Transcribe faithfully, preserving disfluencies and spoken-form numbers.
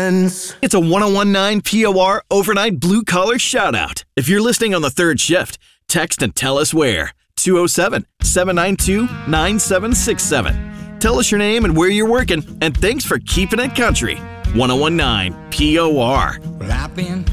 friends. It's a one oh one nine P O R overnight blue-collar shout-out. If you're listening on the third shift, text and tell us where. two oh seven, seven nine two, nine seven six seven. Tell us your name and where you're working, and thanks for keeping it country. one oh one nine P O R. Well, I've been